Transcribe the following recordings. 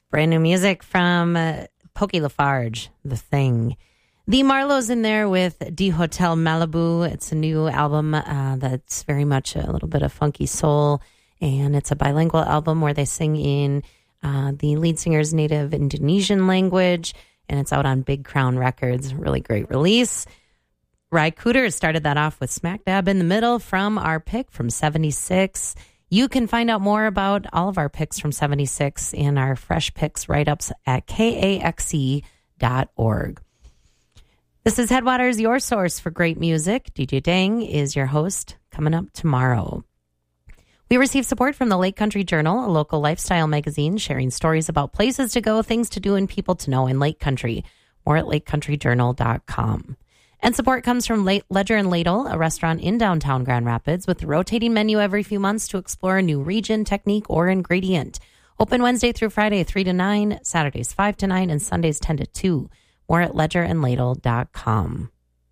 Brand new music from Pokey Lafarge, The Thing. The Marlows in there with D Hotel Malibu. It's a new album that's very much a little bit of funky soul, and it's a bilingual album where they sing in the lead singer's native Indonesian language, and it's out on Big Crown Records. Really great release. Ry Cooder started that off with Smack Dab in the Middle from our pick from 76. You can find out more about all of our picks from 76 in our fresh picks write-ups at kaxe.org. This is Headwaters, your source for great music. DJ Dang is your host. Coming up tomorrow. We receive support from the Lake Country Journal, a local lifestyle magazine sharing stories about places to go, things to do, and people to know in Lake Country. More at lakecountryjournal.com. And support comes from Ledger and Ladle, a restaurant in downtown Grand Rapids with a rotating menu every few months to explore a new region, technique, or ingredient. Open Wednesday through Friday, 3 to 9, Saturdays 5 to 9, and Sundays 10 to 2. More at ledgerandladle.com.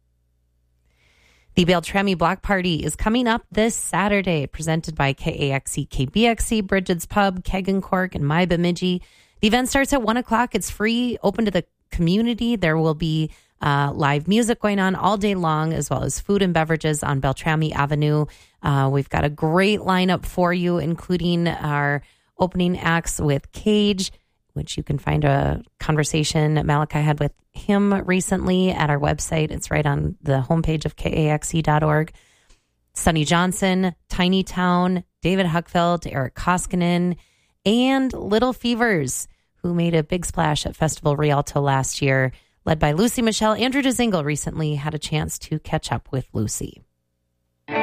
The Beltrami Block Party is coming up this Saturday, presented by KAXE, KBXE, Bridget's Pub, Keg and Cork, and My Bemidji. The event starts at 1 o'clock. It's free, open to the community. There will be live music going on all day long, as well as food and beverages on Beltrami Avenue. We've got a great lineup for you, including our opening acts with Cage, which you can find a conversation Malachi had with him recently at our website. It's right on the homepage of kaxe.org. Sonny Johnson, Tiny Town, David Huckfeld, Eric Koskinen, and Little Fevers, who made a big splash at Festival Rialto last year. Led by Lucy Michelle, Andrew DeZingle recently had a chance to catch up with Lucy.